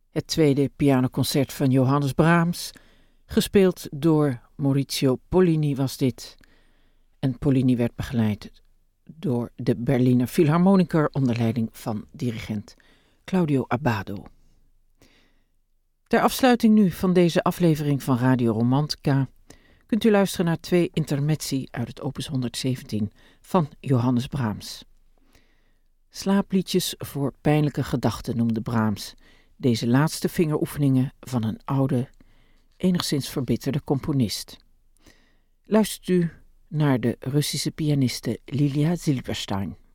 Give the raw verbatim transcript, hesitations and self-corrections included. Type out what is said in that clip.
Het tweede pianoconcert van Johannes Brahms, gespeeld door Maurizio Pollini was dit. En Pollini werd begeleid door de Berliner Philharmoniker onder leiding van dirigent Claudio Abbado. Ter afsluiting nu van deze aflevering van Radio Romantica kunt u luisteren naar twee intermezzi uit het opus honderdzeventien van Johannes Brahms. Slaapliedjes voor pijnlijke gedachten noemde Brahms deze laatste vingeroefeningen van een oude, enigszins verbitterde componist. Luistert u naar de Russische pianiste Lilia Silberstein.